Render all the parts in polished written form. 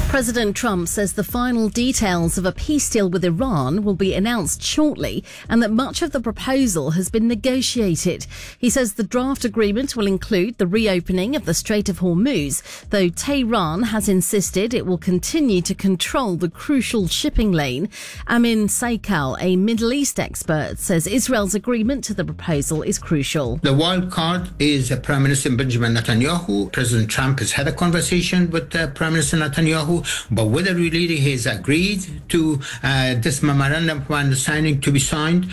President Trump says the final details of a peace deal with Iran will be announced shortly and that much of the proposal has been negotiated. He says the draft agreement will include the reopening of the Strait of Hormuz, though Tehran has insisted it will continue to control the crucial shipping lane. Amin Saikal, a Middle East expert, says Israel's agreement to the proposal is crucial. The wild card is Prime Minister Benjamin Netanyahu. President Trump has had a conversation with Prime Minister Netanyahu, but whether really he has agreed to this memorandum of understanding to be signed,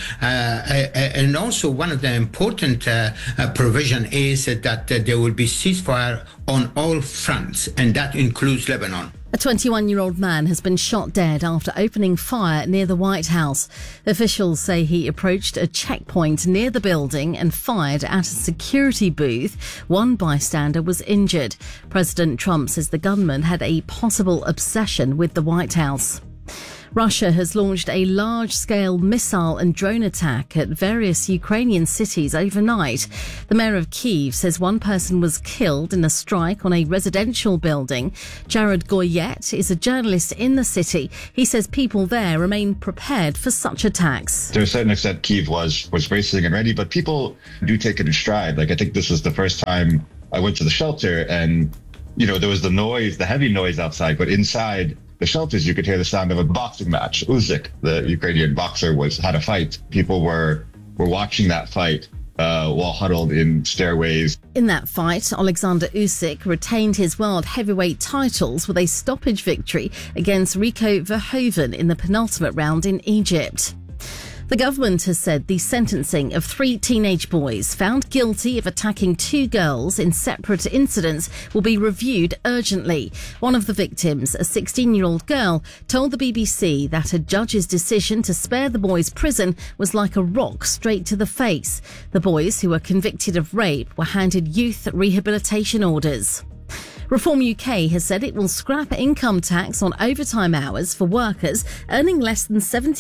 and also one of the important provision is that there will be ceasefire on all fronts, and that includes Lebanon. A 21-year-old man has been shot dead after opening fire near the White House. Officials say he approached a checkpoint near the building and fired at a security booth. One bystander was injured. President Trump says the gunman had a possible obsession with the White House. Russia has launched a large-scale missile and drone attack at various Ukrainian cities overnight. The mayor of Kyiv says one person was killed in a strike on a residential building. Jared Goyet is a journalist in the city. He says people there remain prepared for such attacks. To a certain extent, Kyiv was bracing and ready, but people do take it in stride. I think this was the first time I went to the shelter and, there was the noise, the heavy noise outside, but inside the shelters, you could hear the sound of a boxing match. Usyk, the Ukrainian boxer, had a fight. People were watching that fight while huddled in stairways. In that fight, Alexander Usyk retained his world heavyweight titles with a stoppage victory against Rico Verhoeven in the penultimate round in Egypt. The government has said the sentencing of 3 teenage boys found guilty of attacking 2 girls in separate incidents will be reviewed urgently. One of the victims, a 16-year-old girl, told the BBC that a judge's decision to spare the boys prison was like a rock straight to the face. The boys, who were convicted of rape, were handed youth rehabilitation orders. Reform UK has said it will scrap income tax on overtime hours for workers earning less than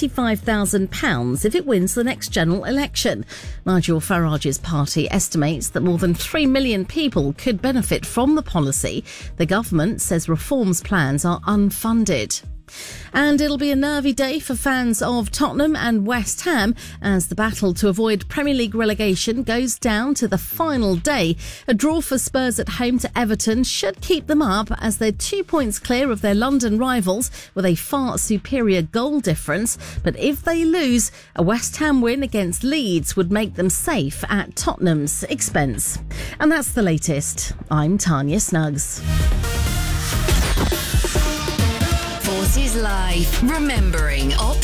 £75,000 if it wins the next general election. Nigel Farage's party estimates that more than 3 million people could benefit from the policy. The government says Reform's plans are unfunded. And it'll be a nervy day for fans of Tottenham and West Ham as the battle to avoid Premier League relegation goes down to the final day. A draw for Spurs at home to Everton should keep them up as they're 2 points clear of their London rivals with a far superior goal difference. But if they lose, a West Ham win against Leeds would make them safe at Tottenham's expense. And that's the latest. I'm Tanya Snuggs. Forces Live, remembering